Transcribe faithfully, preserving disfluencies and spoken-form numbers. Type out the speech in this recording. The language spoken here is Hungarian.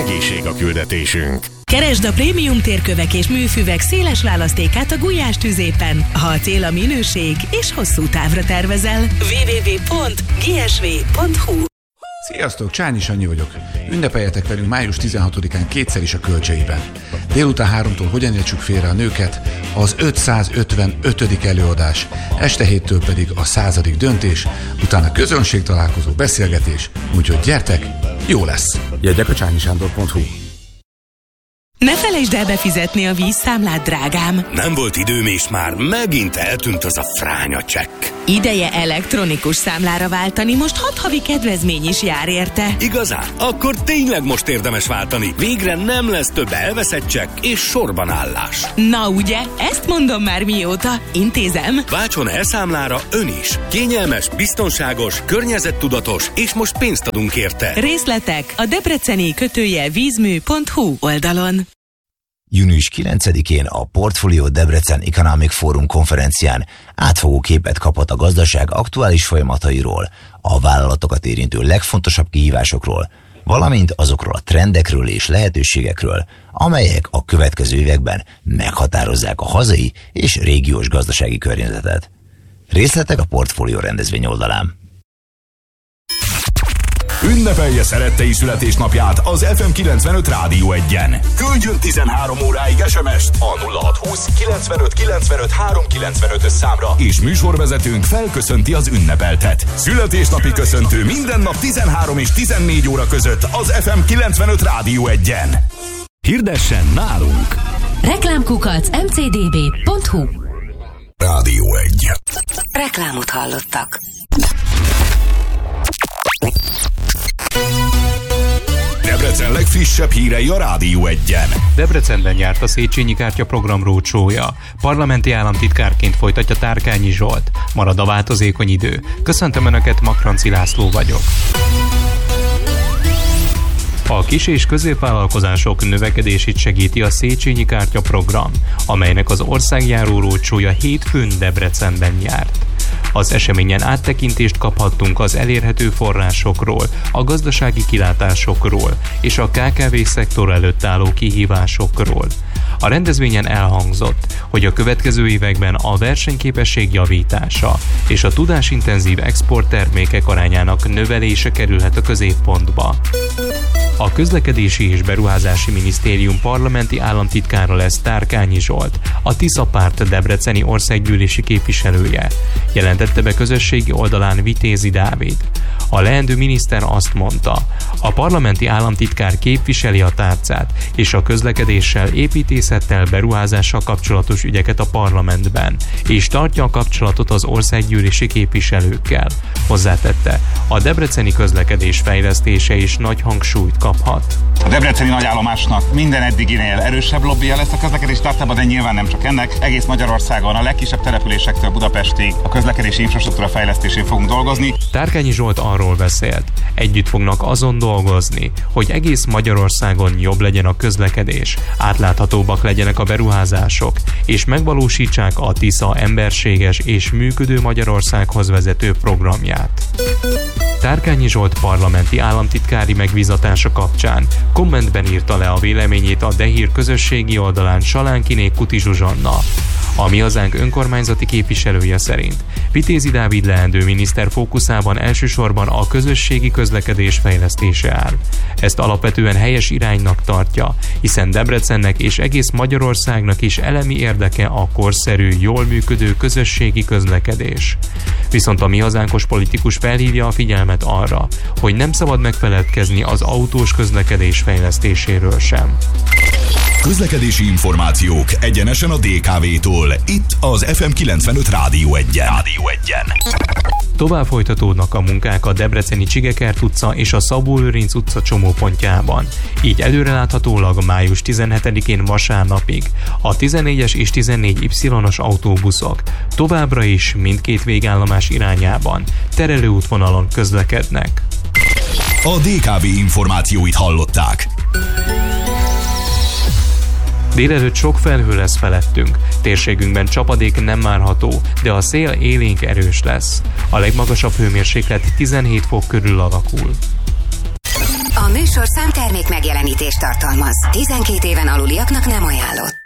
egészség a küldetésünk. Keresd a prémium térkövek és műfüvek széles választékát a Gulyás tüzépen, ha a cél a minőség és hosszú távra tervezel. double-u double-u double-u pont g s v pont h u Sziasztok, Csányi Sanyi vagyok. Ünnepeljetek velünk május tizenhatodikán kétszer is a Kölcseiben. Délután háromtól Hogyan értsük félre a nőket, az ötszázötvenötödik előadás, este héttől pedig a századik döntés, utána közönségtalálkozó, beszélgetés, úgyhogy gyertek, jó lesz! Jegyek a csányisándor pont h u. Ne felejtsd el befizetni a vízszámlát, drágám! Nem volt időm, és már megint eltűnt az a fránya csekk. Ideje elektronikus számlára váltani, most hat havi kedvezmény is jár érte. Igazán? Akkor tényleg most érdemes váltani. Végre nem lesz több elveszett csekk és sorban állás. Na ugye, ezt mondom már mióta. Intézem. Váltson elszámlára ön is. Kényelmes, biztonságos, környezettudatos, és most pénzt adunk érte. Részletek a debreceni kötőjel vízmű pont h u oldalon. június kilencedikén a Portfolio Debrecen Economic Forum konferencián átfogó képet kaphat a gazdaság aktuális folyamatairól, a vállalatokat érintő legfontosabb kihívásokról, valamint azokról a trendekről és lehetőségekről, amelyek a következő években meghatározzák a hazai és régiós gazdasági környezetet. Részletek a Portfolio rendezvény oldalán. Ünnepelje szerettei születésnapját az ef em kilencvenöt Rádió egyen. Küldjön tizenhárom óráig es em est a nulla hat húsz kilencvenöt kilencvenöt háromszázkilencvenöt számra, és műsorvezetőnk felköszönti az ünnepeltet. Születésnapi köszöntő minden nap tizenhárom és tizennégy óra között az ef em kilencvenöt Rádió egyen. Hirdessen nálunk! Reklámkukac em cé dé bé pont hu Rádió egy. Reklámot hallottak. Debrecen legfrissebb hírei a Rádió egyen. Debrecenben járt a Széchenyi Kártya program rócsója. Parlamenti államtitkárként folytatja Tárkányi Zsolt. Marad a változékony idő. Köszöntöm Önöket, Makranci László vagyok. A kis- és középvállalkozások növekedését segíti a Széchenyi Kártya program, amelynek az országjáró rócsója hétfőn Debrecenben járt. Az eseményen áttekintést kaphattunk az elérhető forrásokról, a gazdasági kilátásokról és a ká ká vé szektor előtt álló kihívásokról. A rendezvényen elhangzott, hogy a következő években a versenyképesség javítása és a tudásintenzív exporttermékek arányának növelése kerülhet a középpontba. A Közlekedési és Beruházási Minisztérium parlamenti államtitkára lesz Tárkányi Zsolt, a Tisza Párt debreceni országgyűlési képviselője, jelentette be közösségi oldalán Vitézi Dávid. A leendő miniszter azt mondta, a parlamenti államtitkár képviseli a tárcát és a közlekedéssel, építészettel, beruházással kapcsolatos ügyeket a parlamentben, és tartja a kapcsolatot az országgyűlési képviselőkkel. Hozzátette, a debreceni közlekedés fejlesztése is nagy hangsúlyt kaphat. A debreceni nagyállomásnak minden eddiginél erősebb lobbija lesz a közlekedés tárcában, de nyilván nem csak ennek. Egész Magyarországon a legkisebb településektől Budapestig a közlekedési infrastruktúra fejlesztésén fogunk dolgozni. Tárkányi Zsolt arról beszélt, együtt fognak azon dolgozni, hogy egész Magyarországon jobb legyen a közlekedés, átláthatóbbak legyenek a beruházások, és megvalósítsák a Tisza emberséges és működő Magyarországhoz vezető programját. Tárkányi Zsolt parlamenti államtitkári megbízatása kapcsán kommentben írta le a véleményét a Dehír közösségi oldalán Salánkiné Kuti Zsuzsanna. A Mi Hazánk önkormányzati képviselője szerint Vitézi Dávid leendő miniszter fókuszában elsősorban a közösségi közlekedés fejlesztése áll. Ezt alapvetően helyes iránynak tartja, hiszen Debrecennek és egész Magyarországnak is elemi érdeke a korszerű, jól működő közösségi közlekedés. Viszont a Mi Hazánkos politikus felhívja a figyelmet arra, hogy nem szabad megfeledkezni az autós közlekedés fejlesztéséről sem. Közlekedési információk egyenesen a dé ká vé-tól, itt az ef em kilencvenöt Rádió egyen. Rádió egyen. Tovább folytatódnak a munkák a debreceni Csigekert utca és a Szabó-Lőrinc utca csomópontjában. Így előreláthatólag május tizenhetedikén vasárnapig a tizennégyes és tizennégy Y-os autóbuszok továbbra is mindkét végállomás irányában terelőútvonalon közlekednek. A dé ká vé információit hallották. Délelőtt sok felhő lesz felettünk, térségünkben csapadék nem várható, de a szél élénk erős lesz. A legmagasabb hőmérséklet tizenhét fok körül alakul. A műsorszám termék megjelenítést tartalmaz. tizenkét éven aluliaknak nem ajánlott.